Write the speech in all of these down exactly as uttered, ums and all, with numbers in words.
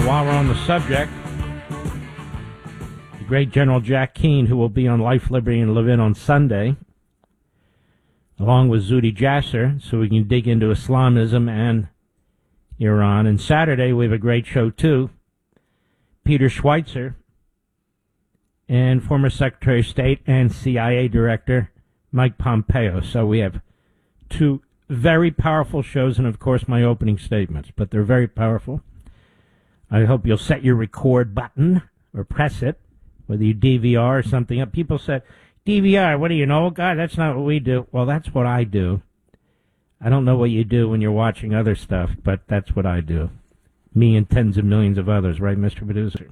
while we're on the subject, the great General Jack Keane, who will be on Life, Liberty, and Levin on Sunday, along with Zuhdi Jasser, so we can dig into Islamism and Iran. And Saturday, we have a great show, too. Peter Schweitzer and former Secretary of State and C I A Director Mike Pompeo. So we have two very powerful shows, and, of course, my opening statements. But they're very powerful. I hope you'll set your record button or press it, whether you D V R or something. People said, D V R, what do you know? God, that's not what we do. Well, that's what I do. I don't know what you do when you're watching other stuff, but that's what I do. Me and tens of millions of others, right, Mister Producer?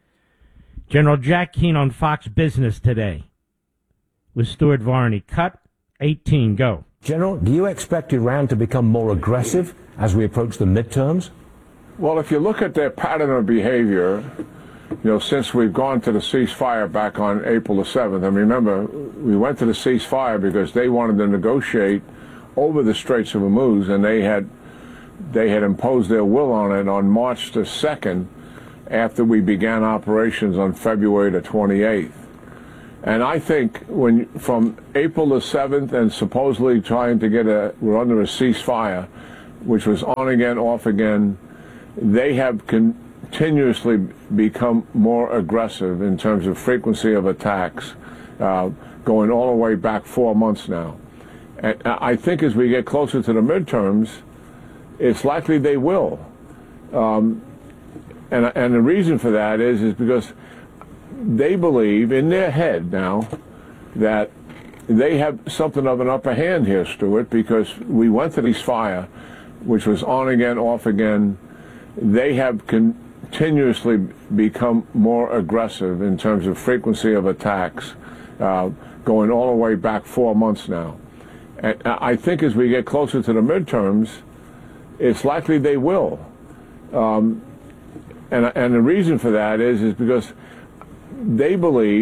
General Jack Keane on Fox Business today with Stuart Varney. Cut eighteen, go. General, do you expect Iran to become more aggressive as we approach the midterms? Well, if you look at their pattern of behavior, you know, since we've gone to the ceasefire back on April the seventh, and remember, we went to the ceasefire because they wanted to negotiate over the Straits of Hormuz, and they had they had imposed their will on it on March the second after we began operations on February the twenty-eighth. And I think when from April the seventh and supposedly trying to get a, we're under a ceasefire, which was on again, off again, they have continuously become more aggressive in terms of frequency of attacks, uh, going all the way back four months now. And I think as we get closer to the midterms, it's likely they will. Um, and, and the reason for that is, is because they believe in their head now that they have something of an upper hand here, Stuart, because we went to this fire, which was on again, off again. They have continuously become more aggressive in terms of frequency of attacks, uh, going all the way back four months now. And I think as we get closer to the midterms, it's likely they will. Um, and, and the reason for that is, is because they believe